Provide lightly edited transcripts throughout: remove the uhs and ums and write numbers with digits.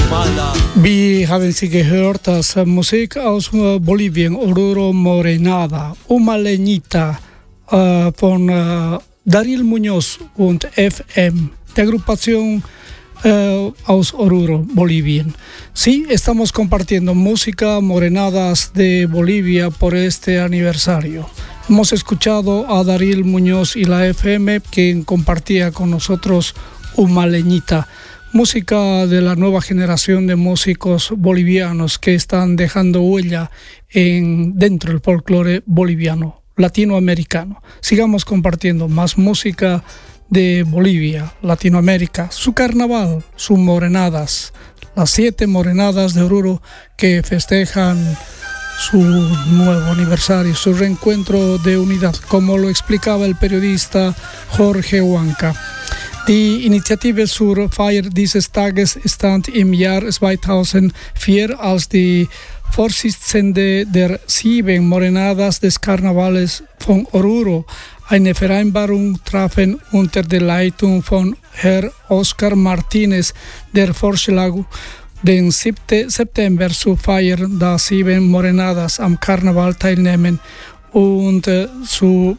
Wir haben Sie gehört, das Musik aus Bolivien, Oruro Morenada, Uma Leñita von Daryl Muñoz und FM, der Agrupación aus Oruro, Bolivien. Sí, estamos compartiendo música morenadas de Bolivia por este aniversario. Hemos escuchado a Daryl Muñoz y la FM, quien compartía con nosotros Uma Leñita. Música de la nueva generación de músicos bolivianos que están dejando huella dentro del folclore boliviano, latinoamericano. Sigamos compartiendo más música de Bolivia, Latinoamérica, su carnaval, sus morenadas, las 7 morenadas de Oruro que festejan su nuevo aniversario, su reencuentro de unidad, como lo explicaba el periodista Jorge Huanca. Die Initiative zur Feier dieses Tages stand im Jahr 2004 als die Vorsitzende der 7 Morenadas des Karnevales von Oruro eine Vereinbarung trafen unter der Leitung von Herr Oscar Martinez, der Vorschlag, den 7. September zu feiern, da 7 Morenadas am Karneval teilnehmen und zu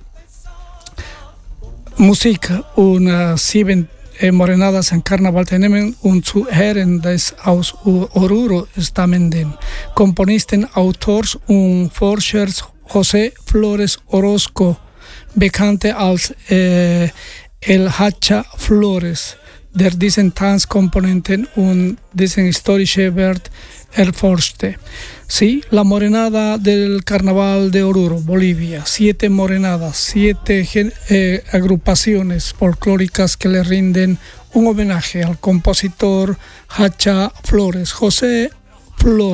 Musik und 7 Morenadas en Carnaval tenemen und zu Herren des aus Oruro stammen den Komponisten, Autors und Forschers José Flores Orozco, bekannter als El Hacha Flores, der diesen Tanzkomponenten und diesen historischen Wert erforschte. Sí, la morenada del Carnaval de Oruro, Bolivia. 7 morenadas, 7 agrupaciones folclóricas que le rinden un homenaje al compositor Hacha Flores, José Flores.